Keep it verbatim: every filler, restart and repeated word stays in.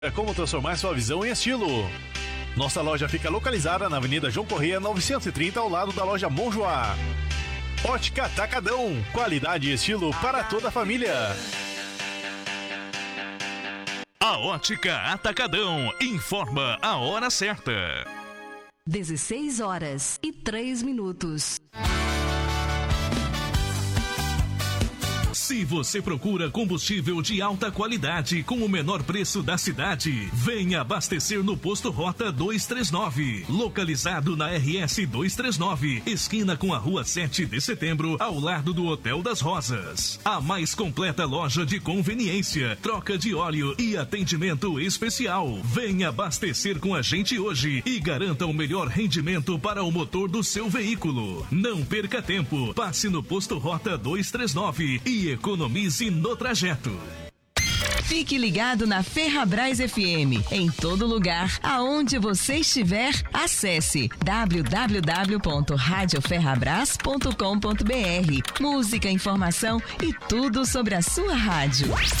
Como transformar sua visão em estilo. Nossa loja fica localizada na Avenida João Corrêa novecentos e trinta, ao lado da loja Monjoá. Ótica Atacadão, qualidade e estilo para toda a família. A Ótica Atacadão informa a hora certa. dezesseis horas e três minutos. Se você procura combustível de alta qualidade com o menor preço da cidade, venha abastecer no Posto Rota duzentos e trinta e nove, localizado na R S duzentos e trinta e nove, esquina com a Rua sete de Setembro, ao lado do Hotel das Rosas. A mais completa loja de conveniência, troca de óleo e atendimento especial. Venha abastecer com a gente hoje e garanta o melhor rendimento para o motor do seu veículo. Não perca tempo, passe no Posto Rota duzentos e trinta e nove e economize no trajeto. Fique ligado na Ferrabras F M. Em todo lugar, aonde você estiver, acesse w w w ponto rádio ferrabras ponto com ponto b r. Música, informação e tudo sobre a sua rádio.